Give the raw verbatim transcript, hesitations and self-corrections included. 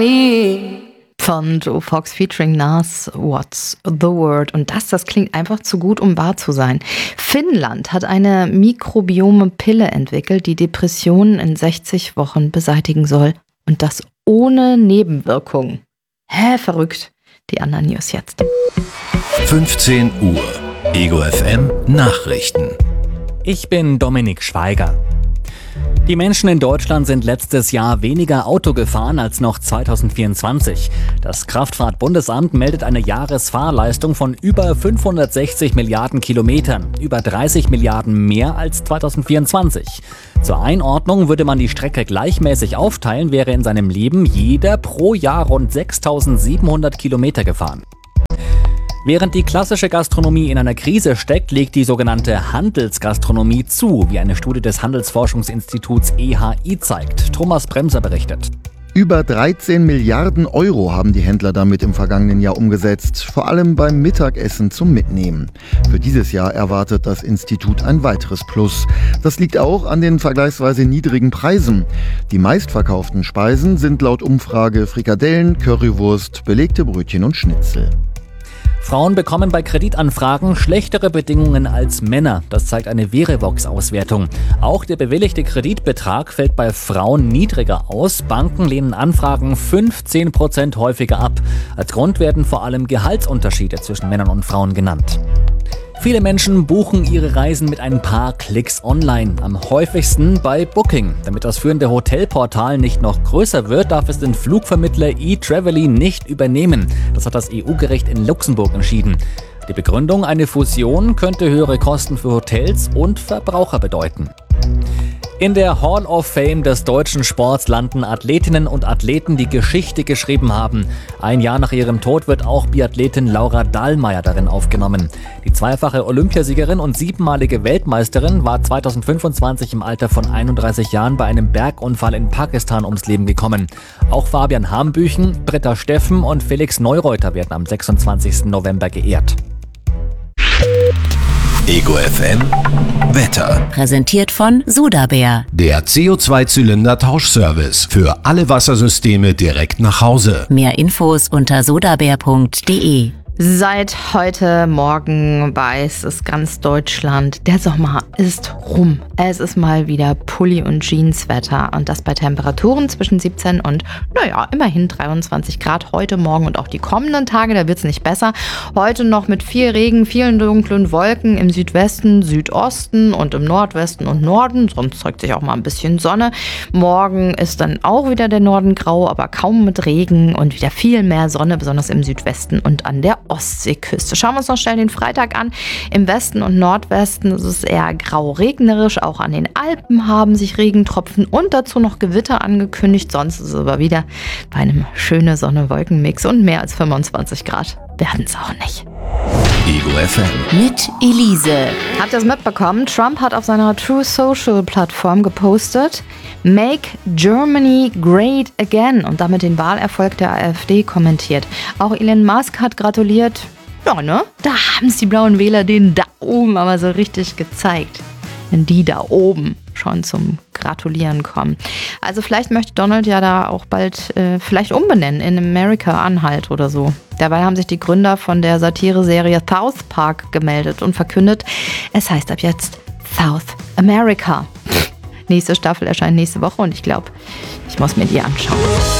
Von Joe Fox featuring Nas, What's the Word? Und das, das klingt einfach zu gut, um wahr zu sein. Finnland hat eine Mikrobiome-Pille entwickelt, die Depressionen in sechzig Wochen beseitigen soll. Und das ohne Nebenwirkungen. Hä, verrückt. Die anderen News jetzt. fünfzehn Uhr. Ego F M Nachrichten. Ich bin Dominik Schweiger. Die Menschen in Deutschland sind letztes Jahr weniger Auto gefahren als noch zweitausendvierundzwanzig. Das Kraftfahrtbundesamt meldet eine Jahresfahrleistung von über fünfhundertsechzig Milliarden Kilometern, über dreißig Milliarden mehr als zweitausendvierundzwanzig. Zur Einordnung würde man die Strecke gleichmäßig aufteilen, wäre in seinem Leben jeder pro Jahr rund sechstausendsiebenhundert Kilometer gefahren. Während die klassische Gastronomie in einer Krise steckt, legt die sogenannte Handelsgastronomie zu, wie eine Studie des Handelsforschungsinstituts E H I zeigt. Thomas Bremser berichtet. Über dreizehn Milliarden Euro haben die Händler damit im vergangenen Jahr umgesetzt, vor allem beim Mittagessen zum Mitnehmen. Für dieses Jahr erwartet das Institut ein weiteres Plus. Das liegt auch an den vergleichsweise niedrigen Preisen. Die meistverkauften Speisen sind laut Umfrage Frikadellen, Currywurst, belegte Brötchen und Schnitzel. Frauen bekommen bei Kreditanfragen schlechtere Bedingungen als Männer. Das zeigt eine Verivox-Auswertung. Auch der bewilligte Kreditbetrag fällt bei Frauen niedriger aus. Banken lehnen Anfragen fünfzehn Prozent häufiger ab. Als Grund werden vor allem Gehaltsunterschiede zwischen Männern und Frauen genannt. Viele Menschen buchen ihre Reisen mit ein paar Klicks online, am häufigsten bei Booking. Damit das führende Hotelportal nicht noch größer wird, darf es den Flugvermittler eTraveli nicht übernehmen. Das hat das E U-Gericht in Luxemburg entschieden. Die Begründung, eine Fusion könnte höhere Kosten für Hotels und Verbraucher bedeuten. In der Hall of Fame des deutschen Sports landen Athletinnen und Athleten, die Geschichte geschrieben haben. Ein Jahr nach ihrem Tod wird auch Biathletin Laura Dahlmeier darin aufgenommen. Die zweifache Olympiasiegerin und siebenmalige Weltmeisterin war zweitausendfünfundzwanzig im Alter von einunddreißig Jahren bei einem Bergunfall in Pakistan ums Leben gekommen. Auch Fabian Hambüchen, Britta Steffen und Felix Neureuter werden am sechsundzwanzigsten November geehrt. Ego F M Wetter. Präsentiert von Sudabär. Der C O zwei Zylinder Tauschservice für alle Wassersysteme direkt nach Hause. Mehr Infos unter sudabär punkt de. Seit heute Morgen weiß es ganz Deutschland, der Sommer ist rum. Es ist mal wieder Pulli- und Jeanswetter und das bei Temperaturen zwischen siebzehn und, naja, immerhin dreiundzwanzig Grad heute Morgen und auch die kommenden Tage, da wird es nicht besser. Heute noch mit viel Regen, vielen dunklen Wolken im Südwesten, Südosten und im Nordwesten und Norden. Sonst zeigt sich auch mal ein bisschen Sonne. Morgen ist dann auch wieder der Norden grau, aber kaum mit Regen und wieder viel mehr Sonne, besonders im Südwesten und an der Ostseeküste. Schauen wir uns noch schnell den Freitag an. Im Westen und Nordwesten ist es eher grau-regnerisch. Auch an den Alpen haben sich Regentropfen und dazu noch Gewitter angekündigt. Sonst ist es aber wieder bei einem schönen Sonne-Wolken-Mix und mehr als fünfundzwanzig Grad werden es auch nicht. Ego F M Mit Elise. Habt ihr es mitbekommen? Trump hat auf seiner True Social Plattform gepostet, Make Germany Great Again und damit den Wahlerfolg der AfD kommentiert. Auch Elon Musk hat gratuliert. Ja, ne? Da haben es die blauen Wähler denen da oben aber so richtig gezeigt. Wenn die da oben schon zum Gratulieren kommen. Also vielleicht möchte Donald ja da auch bald äh, vielleicht umbenennen in America Anhalt oder so. Dabei haben sich die Gründer von der Satire-Serie South Park gemeldet und verkündet, es heißt ab jetzt South America. Nächste Staffel erscheint nächste Woche und ich glaube, ich muss mir die anschauen.